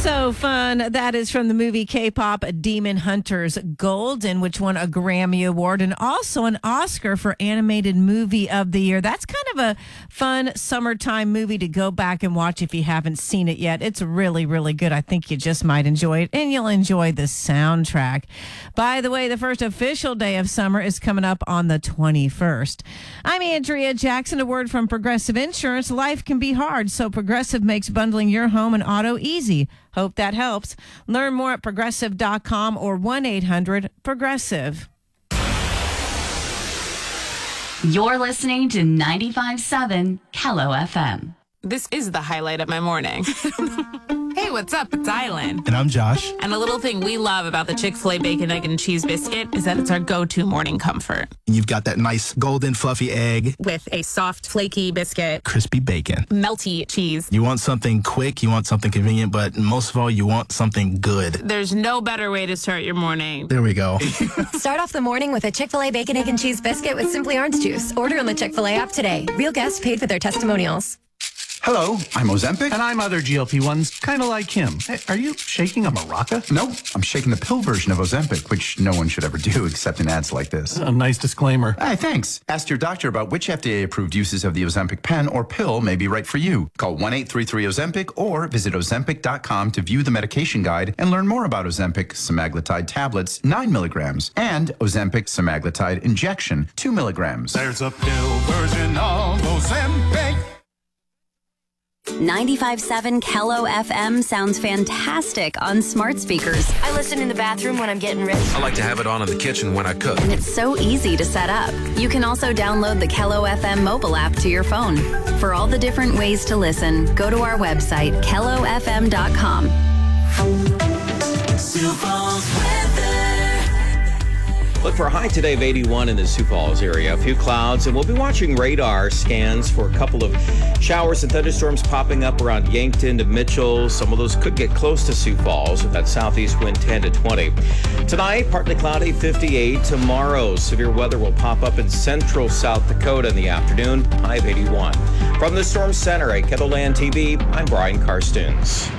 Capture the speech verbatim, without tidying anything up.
So fun. That is from the movie K-pop Demon Hunters Golden, which won a Grammy Award and also an Oscar for Animated Movie of the Year. That's kind of a fun summertime movie to go back and watch if you haven't seen it yet. It's really, really good. I think you just might enjoy it, and you'll enjoy the soundtrack. By the way, the first official day of summer is coming up on the twenty-first. I'm Andrea Jackson. A word from Progressive Insurance. Life can be hard, so Progressive makes bundling your home and auto easy. Hope that helps. Learn more at progressive dot com or one eight hundred progressive. You're listening to ninety-five point seven Kello F M. This is the highlight of my morning. Hey, what's up? It's Island. And I'm Josh. And a little thing we love about the Chick-fil-A Bacon, Egg, and Cheese Biscuit is that it's our go-to morning comfort. You've got that nice golden fluffy egg. With a soft, flaky biscuit. Crispy bacon. Melty cheese. You want something quick, you want something convenient, but most of all, you want something good. There's no better way to start your morning. There we go. Start off the morning with a Chick-fil-A Bacon, Egg, and Cheese Biscuit with Simply Orange Juice. Order on the Chick-fil-A app today. Real guests paid for their testimonials. Hello, I'm Ozempic. And I'm other G L P ones, kind of like him. Hey, are you shaking a maraca? No, I'm shaking the pill version of Ozempic, which no one should ever do except in ads like this. A nice disclaimer. Hey, thanks. Ask your doctor about which F D A-approved uses of the Ozempic pen or pill may be right for you. Call one eight three three Ozempic or visit ozempic dot com to view the medication guide and learn more about Ozempic semaglutide tablets, nine milligrams, and Ozempic semaglutide injection, two milligrams. There's a pill version of Ozempic. ninety-five point seven Kello F M sounds fantastic on smart speakers. I listen in the bathroom when I'm getting ready. I like to have it on in the kitchen when I cook. And it's so easy to set up. You can also download the Kello F M mobile app to your phone. For all the different ways to listen, go to our website, kello f m dot com. Sioux Falls weather. Look for a high today of eighty-one in the Sioux Falls area. A few clouds, and we'll be watching radar scans for a couple of showers and thunderstorms popping up around Yankton to Mitchell. Some of those could get close to Sioux Falls with that southeast wind ten to twenty. Tonight, partly cloudy, fifty-eight. Tomorrow, severe weather will pop up in central South Dakota in the afternoon, high of eighty-one. From the Storm Center at Kettleland T V, I'm Brian Carstens.